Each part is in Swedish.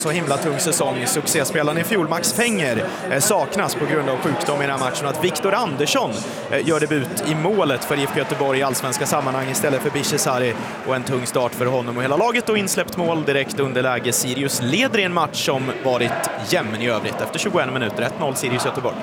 Så himla tung säsong. Succéspelaren i fjol, Max Fenger, saknas på grund av sjukdom i den här matchen. Att Viktor Andersson gör debut i målet för IFK Göteborg i allsvenska sammanhang istället för Bishesari, och en tung start för honom och hela laget, och insläppt mål direkt underläge. Sirius leder i en match som varit jämn i övrigt efter 21 minuter. 1-0 Sirius Göteborg.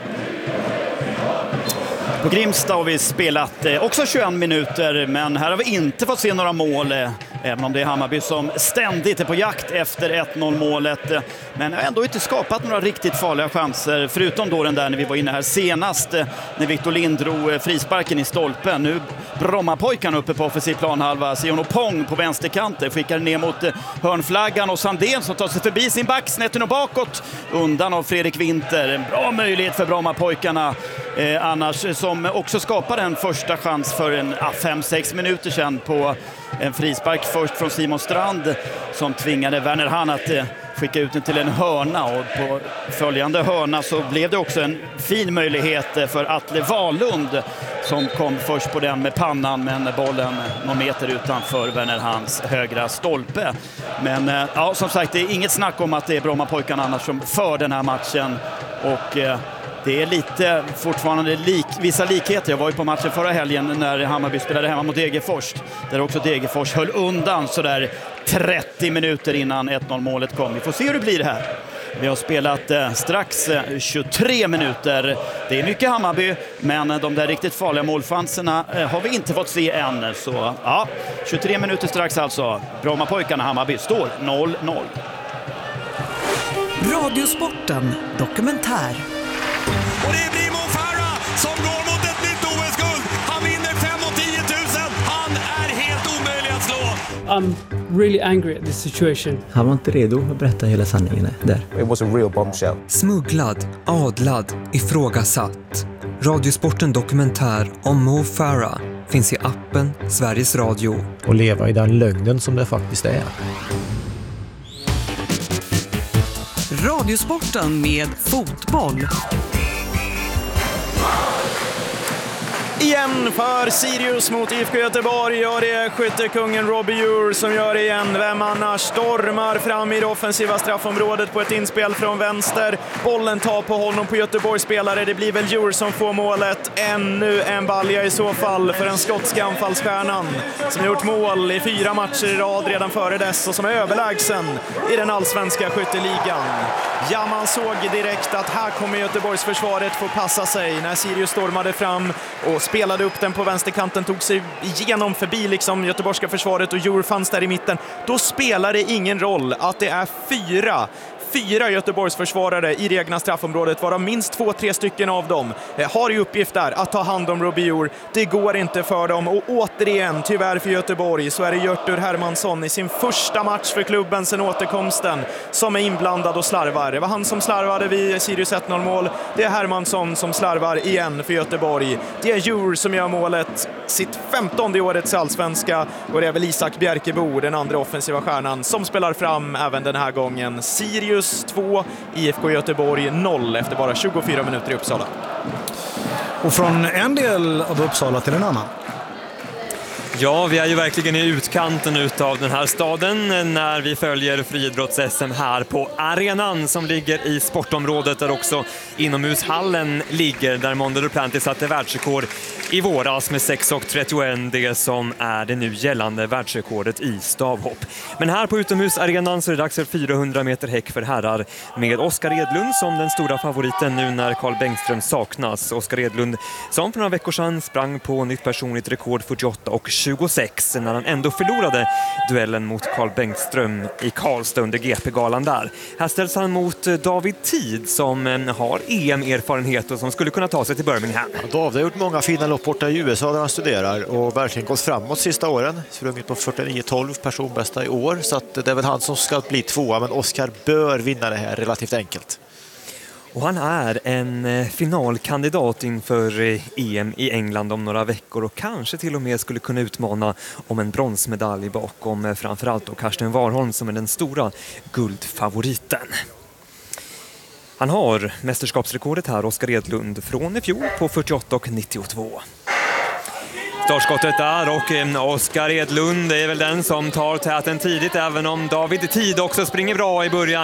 På Grimsta har vi spelat också 21 minuter, men här har vi inte fått se några mål, även om det är Hammarby som ständigt är på jakt efter 1-0-målet. Men har ändå inte skapat några riktigt farliga chanser, förutom då den där när vi var inne här senast, när Victor Lind drog frisparken i stolpen. Nu Brommapojkarna uppe på offensiv planhalva. Sion Pong på vänsterkanten skickar ner mot hörnflaggan, och Sandén som tar sig förbi sin back snett och bakåt undan av Fredrik Winter. En bra möjlighet för Brommapojkarna annars, som också skapade en första chans för en 5-6 minuter sedan på en frispark först från Simon Strand, som tvingade Werner Hahn att skicka ut den till en hörna, och på följande hörna så blev det också en fin möjlighet för Atle Wahlund, som kom först på den med pannan, men bollen någon meter utanför Werner Hahns högra stolpe. Men ja, som sagt, det är inget snack om att det är Brommapojkarna annars som för den här matchen, och det är lite fortfarande vissa likheter. Jag var ju på matchen förra helgen när Hammarby spelade hemma mot Degerfors, där också Degerfors höll undan så där 30 minuter innan 1-0-målet kom. Vi får se hur det blir här. Vi har spelat strax 23 minuter. Det är mycket Hammarby, men de där riktigt farliga målchanserna har vi inte fått se än. Så ja, 23 minuter strax alltså. Brommapojkarna Hammarby står 0-0. Radiosporten dokumentär. Och det blir Mo Farah som går mot ett nytt OS-guld. Han vinner 5 och 10 000. Han är helt omöjlig att slå. I'm really angry at this situation. Han var inte redo att berätta hela sanningen där. It was a real bombshell. Smugglad, adlad, ifrågasatt. Radiosporten dokumentär om Mo Farah finns i appen Sveriges Radio. Och leva i den lögnen som det faktiskt är. Radiosporten med fotboll. Igen för Sirius mot IFK Göteborg, och det är skyttekungen Robbie Ure som gör det igen. Vem annars stormar fram i det offensiva straffområdet på ett inspel från vänster. Bollen tar på honom på Göteborgs spelare. Det blir väl Ure som får målet. Ännu en balja i så fall för den skotska anfallsstjärnan som gjort mål i 4 matcher i rad redan före dess, och som är överlägsen i den allsvenska skytteligan. Ja, man såg direkt att här kommer Göteborgs försvaret få passa sig när Sirius stormade fram och spelade upp den på vänsterkanten, tog sig igenom förbi liksom göteborgska försvaret, och Ure fanns där i mitten. Då spelar det ingen roll att det är fyra Göteborgs försvarare i det egna straffområdet, varav minst 2-3 stycken av dem har i uppgift där att ta hand om Robbie Ure. Det går inte för dem, och återigen, tyvärr för Göteborg, så är det Hjörtur Hermansson i sin första match för klubben sedan återkomsten som är inblandad och slarvar. Det var han som slarvade vid Sirius 1-0-mål. Det är Hermansson som slarvar igen för Göteborg. Det är Ure som gör målet, sitt 15:e årets allsvenska, och det är väl Isak Bjerkebo, den andra offensiva stjärnan, som spelar fram även den här gången. Sirius 2, IFK Göteborg 0 efter bara 24 minuter i Uppsala. Och från en del av Uppsala till en annan. Ja, vi är ju verkligen i utkanten utav den här staden när vi följer friidrotts-SM här på arenan som ligger i sportområdet, där också inomhushallen ligger, där Mondo Duplantis satte världsrekord i våras med 6,31, det som är det nu gällande världsrekordet i stavhopp. Men här på utomhusarenan så är det dags för 400 meter häck för herrar med Oskar Edlund som den stora favoriten nu när Carl Bengström saknas. Oskar Edlund som för några veckor sedan sprang på nytt personligt rekord 48,26 när han ändå förlorade duellen mot Carl Bengström i Karlstad under GP-galan där. Här ställs han mot David Tid som har EM-erfarenhet och som skulle kunna ta sig till Birmingham. Ja, David har gjort många fina lopp borta i USA där han studerar och verkligen gått framåt sista åren. Sprungit på 49,12 personbästa i år, så att det är väl han som ska bli tvåa, men Oskar bör vinna det här relativt enkelt. Och han är en finalkandidat inför EM i England om några veckor och kanske till och med skulle kunna utmana om en bronsmedalj bakom framförallt då Karsten Warholm som är den stora guldfavoriten. Han har mästerskapsrekordet här, Oskar Edlund, från i fjol på 48,92. Startskottet där och Oskar Edlund är väl den som tar täten tidigt, även om David Tid också springer bra i början.